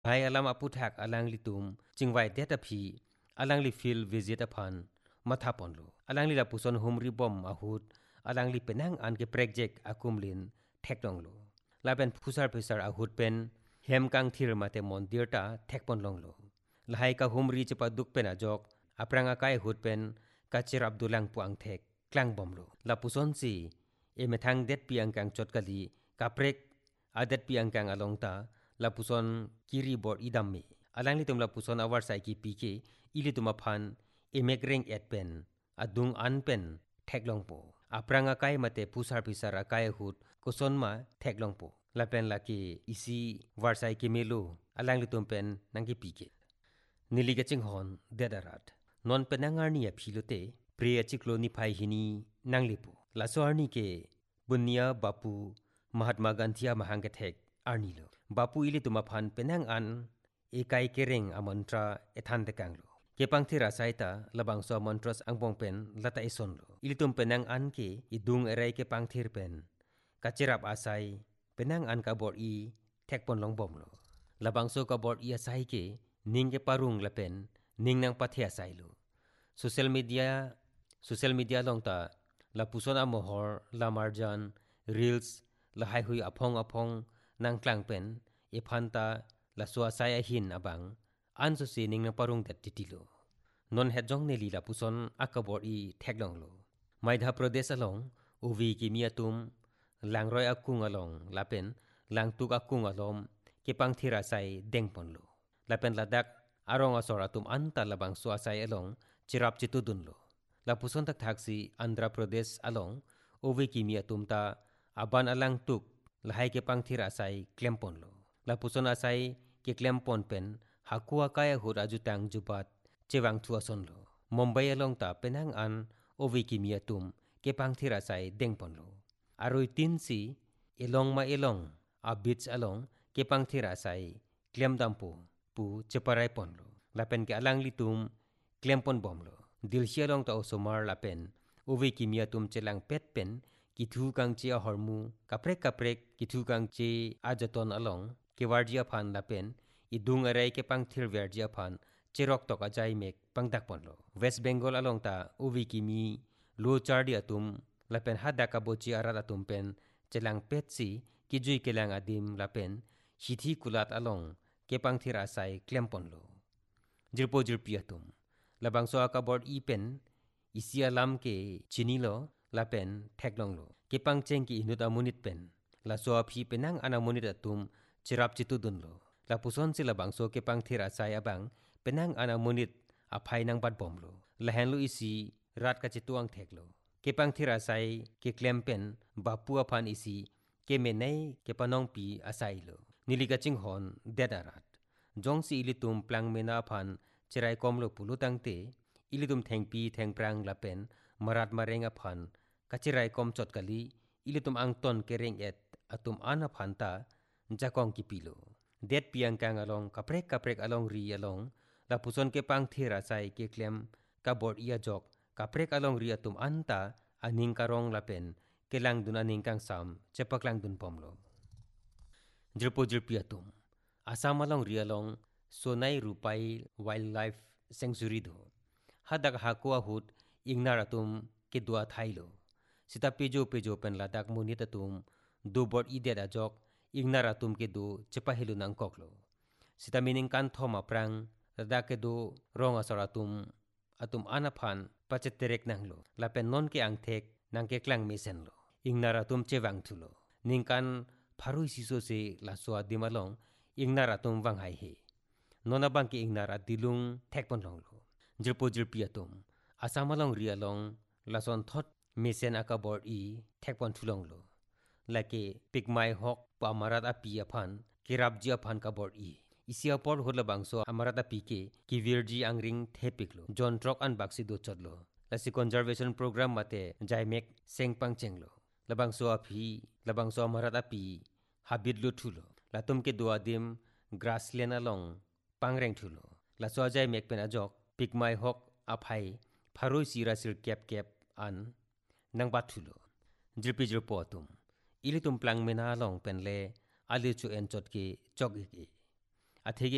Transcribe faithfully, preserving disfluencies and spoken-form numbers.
hai alam apu thak alang li tum chingwai te ta phi alang li fil visit aphan matha ponlo alang li la puson humri bom ahut alang li penang an ke project akumlin thekdonglo laben phusar phusar ahut pen hem kang thir mate mondir ta thekpon longlo lahai ka humri chepa duk pen ajok apranga kai hut pen kachir abdulang puang thek klang bomlo la puson si e methang det piang kang chot kali kaprek adet piang kang alongta la puson kiri bor idammi alang li tum la puson awar sai ki pk ili tuma phan e mekreng et pen adung an pen theklongpo apranga kai mate pusar pisar akai hut kuson ma theklongpo la pen la ki isi warsai ki melu alang li tum pen nangki pk niliga chinghon dedarat non penangar ni aphilote priya chiklo ni phai hini nanglipu la soarni ke bunya bapu mahatma gandhi mahang ke thek arnilo bapu ili tuma phan penang an ekai kereng amantra ethan te kanglo kepang thira saita labang so mantras angbong pen lata isonlo ili tum penang an ke idung erai ke pangthir pen kachirap asai penang an ka bor i thekpon long bomlo labang so ka bor i asai ke ning ke parung lapen ning nang pathia sailu social media social media longta la puson amohor la marjan reels la hai hui aphong aphong nang klang pen e phanta la swa sai a hin abang an so se ning na parung dat titilo non het jong ne li la puson akabor i theklong lo maidha pradesh along uvi ki miatum langroi akung along lapen langtuk akung alom ke pangthira sai dengpon lo lapen ladak arong asora tum anta labang swa sai along chirap chitudun lo la puson tak thaksi andhra pradesh along uvi ki miatum ta aban alang tuk lahai ke pangthira sai klempon lo la puson asai ke klempon pen hakua kaya hura jutang jubat chewang thua son lo mumbai along ta penang an ovi ki miatum ke pangthira sai dengpon lo aroi tin si elong ma elong a beach along ke pangthira sai klemdampu pu cheparai pon lo lapen ke alang litum klempon bom lo dilhi along ta osomar lapen ovi ki miatum chelang pet pen kithu kang che hormu kaprek kaprek kithu kang che ajaton along kewardia phan lapen idung arai ke pangthir verdia phan cherok tok ajai mek pangdak ponlo west bengal along ta uvi kimi lo chardi atum lapen hada ka bochi arat atum pen chelang pet si kijui kelang adim lapen hithi kulat along ke pangthir asai klemponlo jirpo jirpi atum labang so ka board i pen isia lam ke chinilo lapen theklonglo ke pangcheng ki inut amunit pen la so aphi penang anamunit atum chirap chitudunlo la puson si labang so ke pangthir asai abang penang anamunit aphai nang bat bomlo lahenlu isi rat ka chituang theklo ke pangthir asai ke klempen bapu aphan isi ke menai ke panong pi asai lo niliga chinghon dedarat jongsi ilitum plang mena phan chirai komlo pulutangte ilitum thengpi thengprang lapen marat marenga phan kachirai kom chotkali ilitum angton kereng et atum ana phanta jakong kipilo det piang kang along kaprek kaprek along ri along la puson ke pangthira sai ke klem ka bor ia jok kaprek along ri atum anta aning karong lapen kelang dun aning kang sam chepaklang dun pomlo jirpo jirpi atum asam along ri along sonai rupai wildlife sanctuary do hadak hakwa hut ignar atum ke dua thailo sita pejo pejo pen ladak munit atum do bor idet ajok ignar atum ke do chepahelu nang koklo sita mining kan thoma prang ladak ke do rong asaratum atum anaphan pacheterek nanglo lapen non ke angthek nang ke klang mesen lo ignar atum chewang thulo ningkan pharui siso se la swa dimalong ignar atum wanghai he nona bang ke ignar adilung thekpon longlo jirpo jirpi atum asamalong rialong lason thot mesen akabor i thekpon thulonglo lake pikmai hok pamarat api aphan kirapji aphan kabor i isia por hola bangso amarat api ke kivirji angring thepiklo john trok an baksi do chotlo lasi conservation program mate jaimek sengpang chenglo labangso api labangso amarat api habitlo thulo latum ke duadim grassland along pangreng thulo laso jai mek pen ajok pikmai hok aphai pharoi sira sir kep kep an nangbat thulo jirpi jirpo atum ilitum plang mena long penle ali chu en chot ke chok ge athege